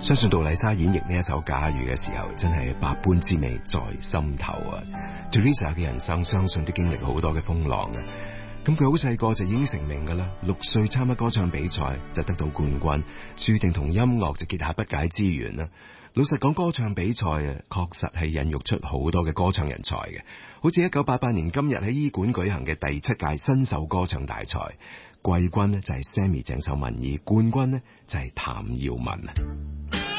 相信杜麗莎演繹呢一首《假如》嘅時候，真係百般滋味在心頭啊。Teresa 嘅人生相信都經歷好多嘅風浪啊。咁佢好細個就已經成名噶啦，6歲參加歌唱比賽就得到冠軍，注定同音樂就結下不解之緣啦。老實講，歌唱比賽啊，確實係孕育出好多嘅歌唱人才嘅。好似1988年今日喺醫館舉行嘅第7屆新秀歌唱大賽，季軍呢就係 Sammy 鄭秀文，而冠軍呢就係譚耀文啊。